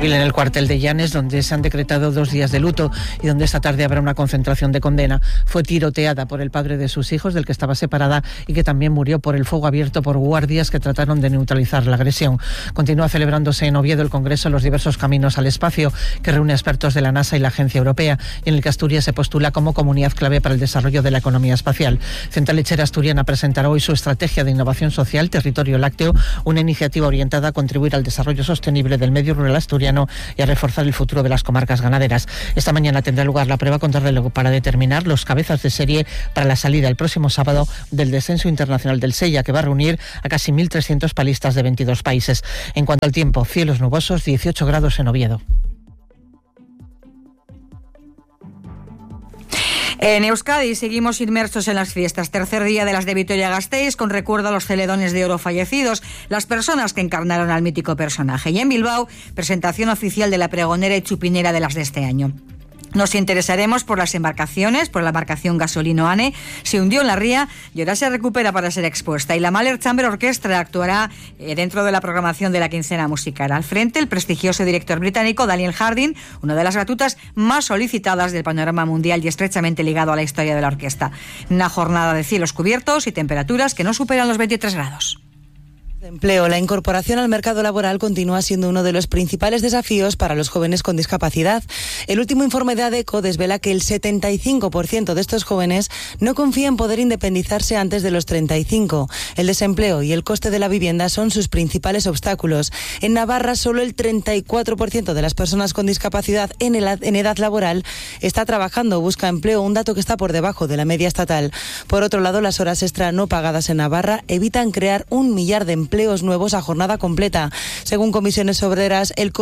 En el cuartel de Llanes, donde se han decretado 2 días de luto y donde esta tarde habrá una concentración de condena, fue tiroteada por el padre de sus hijos, del que estaba separada y que también murió por el fuego abierto por guardias que trataron de neutralizar la agresión. Continúa celebrándose en Oviedo el Congreso Los diversos caminos al espacio, que reúne expertos de la NASA y la Agencia Europea, y en el que Asturias se postula como comunidad clave para el desarrollo de la economía espacial. Central Lechera Asturiana presentará hoy su estrategia de innovación social, Territorio Lácteo, una iniciativa orientada a contribuir al desarrollo sostenible del medio rural asturiano y a reforzar el futuro de las comarcas ganaderas. Esta mañana tendrá lugar la prueba contrarreloj para determinar los cabezas de serie para la salida el próximo sábado del descenso internacional del Sella, que va a reunir a casi 1.300 palistas de 22 países. En cuanto al tiempo, cielos nubosos, 18 grados en Oviedo. En Euskadi seguimos inmersos en las fiestas. Tercer día de las de Vitoria-Gasteiz, con recuerdo a los celedones de oro fallecidos, las personas que encarnaron al mítico personaje. Y en Bilbao, presentación oficial de la pregonera y chupinera de las de este año. Nos interesaremos por las embarcaciones, por la embarcación Gasolino Ane. Se hundió en la ría y ahora se recupera para ser expuesta. Y la Mahler Chamber Orchestra actuará dentro de la programación de la quincena musical. Al frente, el prestigioso director británico Daniel Harding, una de las batutas más solicitadas del panorama mundial y estrechamente ligado a la historia de la orquesta. Una jornada de cielos cubiertos y temperaturas que no superan los 23 grados. Empleo. La incorporación al mercado laboral continúa siendo uno de los principales desafíos para los jóvenes con discapacidad. El último informe de ADECO desvela que el 75% de estos jóvenes no confía en poder independizarse antes de los 35. El desempleo y el coste de la vivienda son sus principales obstáculos. En Navarra, solo el 34% de las personas con discapacidad en edad laboral está trabajando o busca empleo, un dato que está por debajo de la media estatal. Por otro lado, las horas extra no pagadas en Navarra evitan crear 1 millar de empleos nuevos a jornada completa. Según Comisiones Obreras, el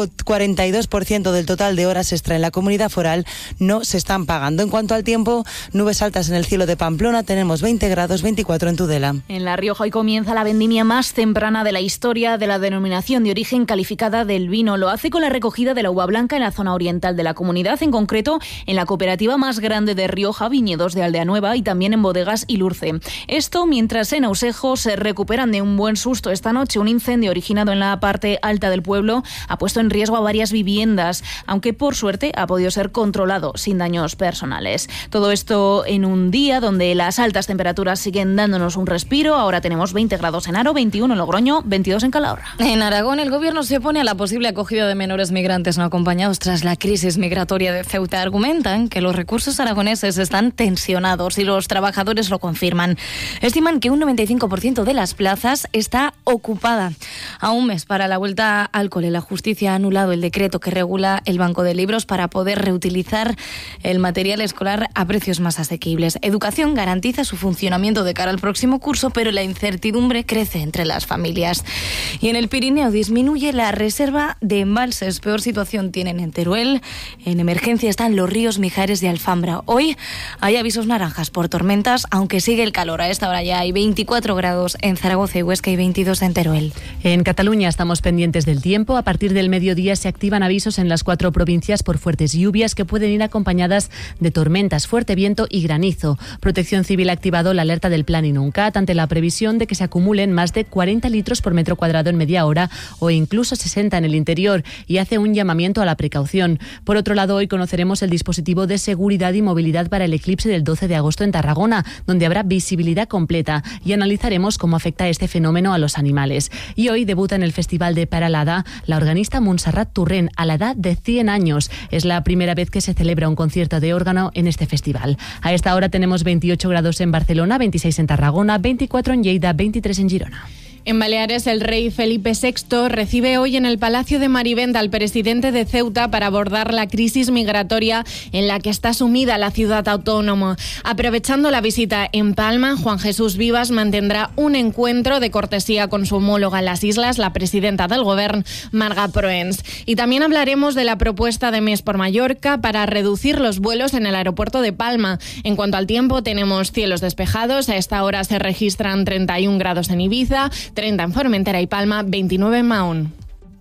42% del total de horas extra en la comunidad foral no se están pagando. En cuanto al tiempo, nubes altas en el cielo de Pamplona, tenemos 20 grados, 24 en Tudela. En La Rioja hoy comienza la vendimia más temprana de la historia de la denominación de origen calificada del vino. Lo hace con la recogida de la uva blanca en la zona oriental de la comunidad, en concreto en la cooperativa más grande de Rioja, Viñedos de Aldea Nueva, y también en Bodegas Ilurce. Esto mientras en Ausejo se recuperan de un buen susto. Esta noche un incendio originado en la parte alta del pueblo ha puesto en riesgo a varias viviendas, aunque por suerte ha podido ser controlado sin daños personales. Todo esto en un día donde las altas temperaturas siguen dándonos un respiro. Ahora tenemos 20 grados en Aro, 21 en Logroño, 22 en Calahorra. En Aragón, el gobierno se opone a la posible acogida de menores migrantes no acompañados tras la crisis migratoria de Ceuta. Argumentan que los recursos aragoneses están tensionados y los trabajadores lo confirman. Estiman que un 95% de las plazas está ocupada. A un mes para la vuelta al cole, la justicia ha anulado el decreto que regula el banco de libros para poder reutilizar el material escolar a precios más asequibles. Educación garantiza su funcionamiento de cara al próximo curso, pero la incertidumbre crece entre las familias. Y en el Pirineo disminuye la reserva de embalses. Peor situación tienen en Teruel. En emergencia están los ríos Mijares y Alfambra. Hoy hay avisos naranjas por tormentas, aunque sigue el calor. A esta hora ya hay 24 grados en Zaragoza y Huesca y 22 en Teruel. En Cataluña estamos pendientes del tiempo. A partir del mediodía se activan avisos en las 4 provincias por fuertes lluvias que pueden ir acompañadas de tormentas, fuerte viento y granizo. Protección Civil ha activado la alerta del Plan Inuncat ante la previsión de que se acumulen más de 40 litros por metro cuadrado en media hora o incluso 60 en el interior, y hace un llamamiento a la precaución. Por otro lado, hoy conoceremos el dispositivo de seguridad y movilidad para el eclipse del 12 de agosto en Tarragona, donde habrá visibilidad completa, y analizaremos cómo afecta este fenómeno a los animales. Y hoy debuta en el Festival de Paralada la organista Montserrat Turrent a la edad de 100 años. Es la primera vez que se celebra un concierto de órgano en este festival. A esta hora tenemos 28 grados en Barcelona, 26 en Tarragona, 24 en Lleida, 23 en Girona. En Baleares, el rey Felipe VI recibe hoy en el Palacio de Marivenda al presidente de Ceuta para abordar la crisis migratoria en la que está sumida la ciudad autónoma. Aprovechando la visita en Palma, Juan Jesús Vivas mantendrá un encuentro de cortesía con su homóloga en las islas, la presidenta del Govern, Marga Proens. Y también hablaremos de la propuesta de Més por Mallorca para reducir los vuelos en el aeropuerto de Palma. En cuanto al tiempo, tenemos cielos despejados. A esta hora se registran 31 grados en Ibiza, 30 en Formentera y Palma, 29 en Mahón.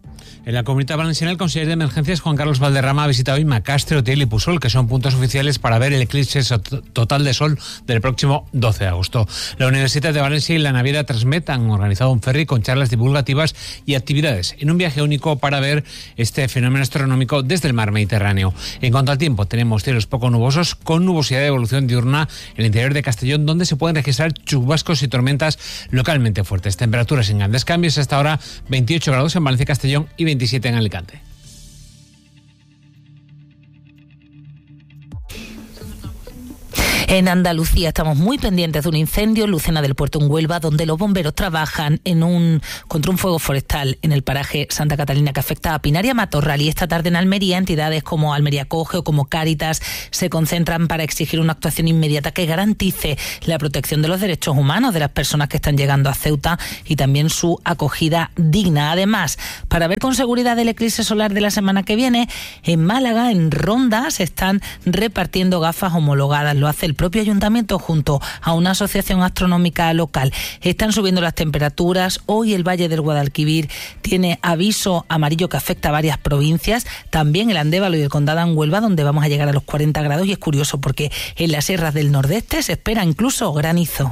En la Comunitat Valenciana, el conseller de Emergencias, Juan Carlos Valderrama, ha visitado hoy Macastre, Utiel y Pusol, que son puntos oficiales para ver el eclipse total de sol del próximo 12 de agosto. La Universidad de Valencia y la Naviera Transmet han organizado un ferry con charlas divulgativas y actividades en un viaje único para ver este fenómeno astronómico desde el mar Mediterráneo. En cuanto al tiempo, tenemos cielos poco nubosos con nubosidad de evolución diurna en el interior de Castellón, donde se pueden registrar chubascos y tormentas localmente fuertes. Temperaturas en grandes cambios, hasta ahora 28 grados en Valencia y Castellón y 27 en Alicante. En Andalucía estamos muy pendientes de un incendio en Lucena del Puerto, en Huelva, donde los bomberos trabajan contra un fuego forestal en el paraje Santa Catalina que afecta a Pinar y a Matorral. Y esta tarde en Almería, entidades como Almería Coge o como Cáritas se concentran para exigir una actuación inmediata que garantice la protección de los derechos humanos de las personas que están llegando a Ceuta y también su acogida digna. Además, para ver con seguridad el eclipse solar de la semana que viene, en Málaga, en Ronda, se están repartiendo gafas homologadas. Lo hace el propio ayuntamiento junto a una asociación astronómica local. Están subiendo las temperaturas. Hoy el Valle del Guadalquivir tiene aviso amarillo que afecta a varias provincias, también el Andévalo y el Condado en Huelva, donde vamos a llegar a los 40 grados, y es curioso porque en las sierras del nordeste se espera incluso granizo.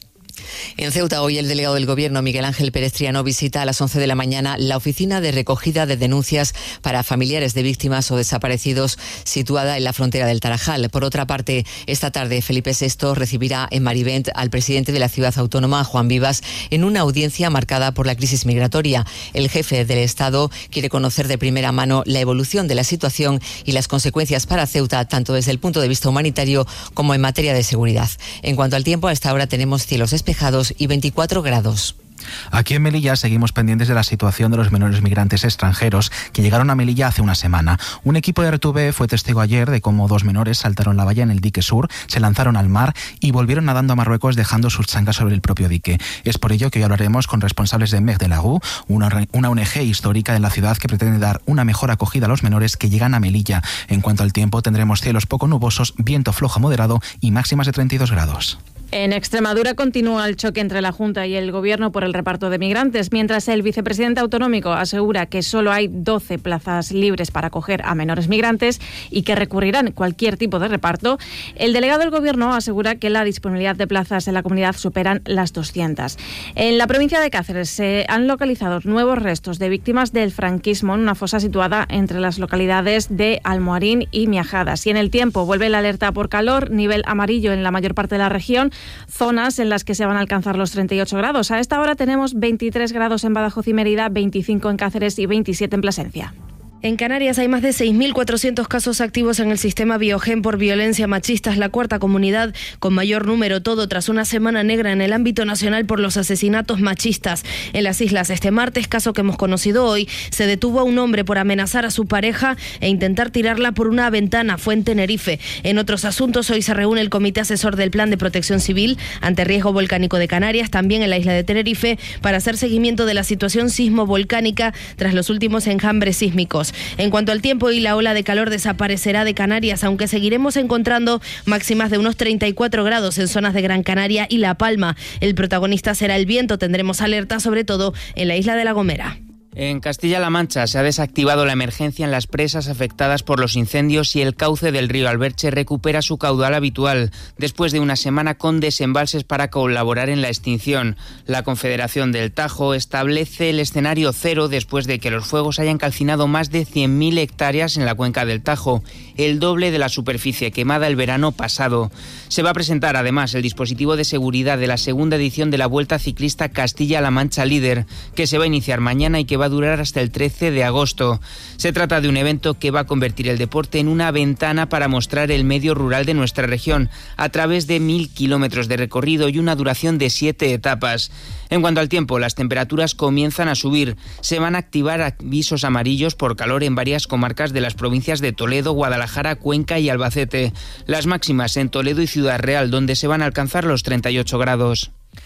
En Ceuta, hoy el delegado del Gobierno, Miguel Ángel Pérez Triano, visita a las 11 de la mañana la oficina de recogida de denuncias para familiares de víctimas o desaparecidos situada en la frontera del Tarajal. Por otra parte, esta tarde Felipe VI recibirá en Marivent al presidente de la ciudad autónoma, Juan Vivas, en una audiencia marcada por la crisis migratoria. El jefe del Estado quiere conocer de primera mano la evolución de la situación y las consecuencias para Ceuta, tanto desde el punto de vista humanitario como en materia de seguridad. En cuanto al tiempo, a esta hora tenemos cielos despejados y 24 grados. Aquí en Melilla seguimos pendientes de la situación de los menores migrantes extranjeros que llegaron a Melilla hace una semana. Un equipo de RTV fue testigo ayer de cómo 2 menores saltaron la valla en el dique sur, se lanzaron al mar y volvieron nadando a Marruecos dejando sus chancas sobre el propio dique. Es por ello que hoy hablaremos con responsables de Meg de Lagú, una ONG histórica en la ciudad que pretende dar una mejor acogida a los menores que llegan a Melilla. En cuanto al tiempo, tendremos cielos poco nubosos, viento flojo a moderado y máximas de 32 grados. En Extremadura continúa el choque entre la Junta y el Gobierno por el reparto de migrantes, mientras el vicepresidente autonómico asegura que solo hay 12 plazas libres para acoger a menores migrantes y que recurrirán cualquier tipo de reparto. El delegado del Gobierno asegura que la disponibilidad de plazas en la comunidad superan las 200. En la provincia de Cáceres se han localizado nuevos restos de víctimas del franquismo en una fosa situada entre las localidades de Almoharín y Miajadas. Y en el tiempo vuelve la alerta por calor, nivel amarillo en la mayor parte de la región, zonas en las que se van a alcanzar los 38 grados. A esta hora tenemos 23 grados en Badajoz y Mérida, 25 en Cáceres y 27 en Plasencia. En Canarias hay más de 6.400 casos activos en el sistema Biogen por violencia machista. Es la cuarta comunidad con mayor número, todo tras una semana negra en el ámbito nacional por los asesinatos machistas. En las islas, este martes, caso que hemos conocido hoy, se detuvo a un hombre por amenazar a su pareja e intentar tirarla por una ventana. Fue en Tenerife. En otros asuntos, hoy se reúne el Comité Asesor del Plan de Protección Civil ante riesgo volcánico de Canarias, también en la isla de Tenerife, para hacer seguimiento de la situación sismo-volcánica tras los últimos enjambres sísmicos. En cuanto al tiempo, y la ola de calor desaparecerá de Canarias, aunque seguiremos encontrando máximas de unos 34 grados en zonas de Gran Canaria y La Palma. El protagonista será el viento. Tendremos alerta sobre todo en la isla de La Gomera. En Castilla-La Mancha se ha desactivado la emergencia en las presas afectadas por los incendios y el cauce del río Alberche recupera su caudal habitual después de una semana con desembalses para colaborar en la extinción. La Confederación del Tajo establece el escenario cero después de que los fuegos hayan calcinado más de 100.000 hectáreas en la cuenca del Tajo, el doble de la superficie quemada el verano pasado. Se va a presentar además el dispositivo de seguridad de la segunda edición de la Vuelta Ciclista Castilla-La Mancha Líder, que se va a iniciar mañana y que va a durar hasta el 13 de agosto. Se trata de un evento que va a convertir el deporte en una ventana para mostrar el medio rural de nuestra región a través de 1.000 kilómetros de recorrido y una duración de 7 etapas. En cuanto al tiempo, las temperaturas comienzan a subir. Se van a activar avisos amarillos por calor en varias comarcas de las provincias de Toledo, Guadalajara, Cuenca y Albacete. Las máximas en Toledo y Ciudad Real, donde se van a alcanzar los 38 grados.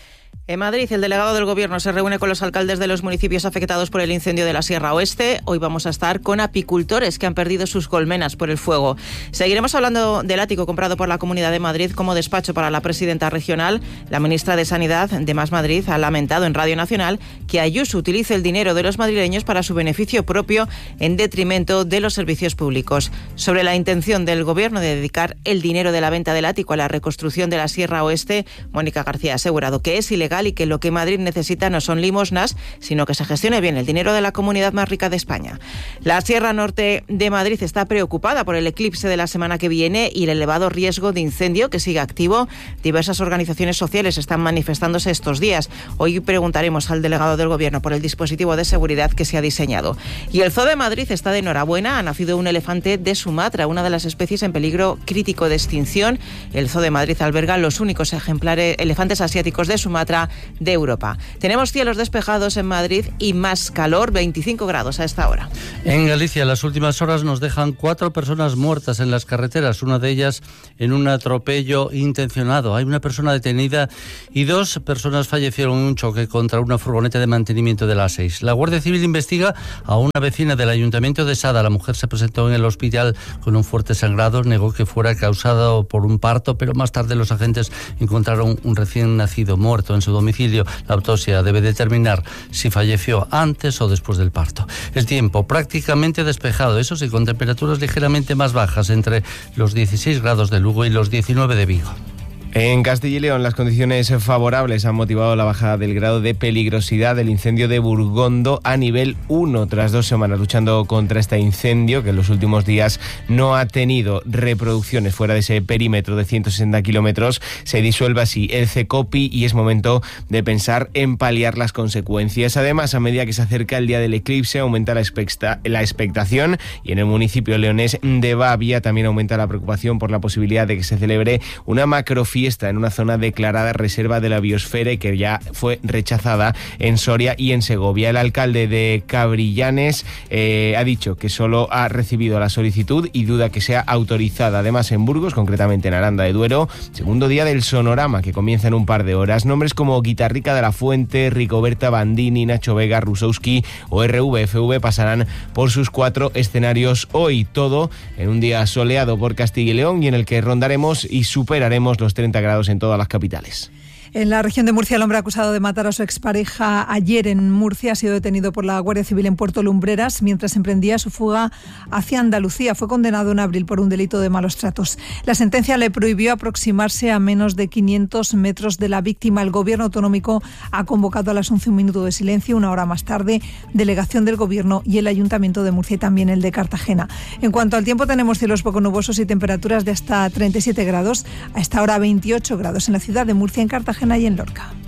En Madrid, el delegado del Gobierno se reúne con los alcaldes de los municipios afectados por el incendio de la Sierra Oeste. Hoy vamos a estar con apicultores que han perdido sus colmenas por el fuego. Seguiremos hablando del ático comprado por la Comunidad de Madrid como despacho para la presidenta regional. La ministra de Sanidad de Más Madrid ha lamentado en Radio Nacional que Ayuso utilice el dinero de los madrileños para su beneficio propio en detrimento de los servicios públicos. Sobre la intención del Gobierno de dedicar el dinero de la venta del ático a la reconstrucción de la Sierra Oeste, Mónica García ha asegurado que es ilegal y que lo que Madrid necesita no son limosnas, sino que se gestione bien el dinero de la comunidad más rica de España. La Sierra Norte de Madrid está preocupada por el eclipse de la semana que viene y el elevado riesgo de incendio que sigue activo. Diversas organizaciones sociales están manifestándose estos días. Hoy preguntaremos al delegado del Gobierno por el dispositivo de seguridad que se ha diseñado. Y el Zoo de Madrid está de enhorabuena. Ha nacido un elefante de Sumatra, una de las especies en peligro crítico de extinción. El Zoo de Madrid alberga los únicos ejemplares elefantes asiáticos de Sumatra de Europa. Tenemos cielos despejados en Madrid y más calor, 25 grados a esta hora. En Galicia, las últimas horas nos dejan 4 personas muertas en las carreteras, una de ellas en un atropello intencionado. Hay una persona detenida y 2 personas fallecieron en un choque contra una furgoneta de mantenimiento de la A6. La Guardia Civil investiga a una vecina del Ayuntamiento de Sada. La mujer se presentó en el hospital con un fuerte sangrado, negó que fuera causado por un parto, pero más tarde los agentes encontraron un recién nacido muerto en su domicilio. La autopsia debe determinar si falleció antes o después del parto. El tiempo prácticamente despejado, eso sí, con temperaturas ligeramente más bajas, entre los 16 grados de Lugo y los 19 de Vigo. En Castilla y León, las condiciones favorables han motivado la bajada del grado de peligrosidad del incendio de Burgondo a nivel 1. Tras 2 semanas luchando contra este incendio, que en los últimos días no ha tenido reproducciones fuera de ese perímetro de 160 kilómetros, se disuelve así el CECOPI y es momento de pensar en paliar las consecuencias. Además, a medida que se acerca el día del eclipse, aumenta la expectación y en el municipio leonés de Bavia también aumenta la preocupación por la posibilidad de que se celebre una macrofiesta en una zona declarada reserva de la biosfera y que ya fue rechazada en Soria y en Segovia. El alcalde de Cabrillanes ha dicho que solo ha recibido la solicitud y duda que sea autorizada. Además, en Burgos, concretamente en Aranda de Duero, segundo día del Sonorama, que comienza en un par de horas. Nombres como Guitarrica de la Fuente, Rigoberta Bandini, Nacho Vega, Rusowski o RVFV pasarán por sus 4 escenarios hoy. Todo en un día soleado por Castilla y León y en el que rondaremos y superaremos los 30 grados en todas las capitales. En la región de Murcia, el hombre acusado de matar a su expareja ayer en Murcia ha sido detenido por la Guardia Civil en Puerto Lumbreras mientras emprendía su fuga hacia Andalucía. Fue condenado en abril por un delito de malos tratos. La sentencia le prohibió aproximarse a menos de 500 metros de la víctima. El Gobierno autonómico ha convocado a las 11 un minuto de silencio. Una hora más tarde, delegación del Gobierno y el Ayuntamiento de Murcia y también el de Cartagena. En cuanto al tiempo, tenemos cielos poco nubosos y temperaturas de hasta 37 grados. A esta hora 28 grados en la ciudad de Murcia, en Cartagena y en Lorca.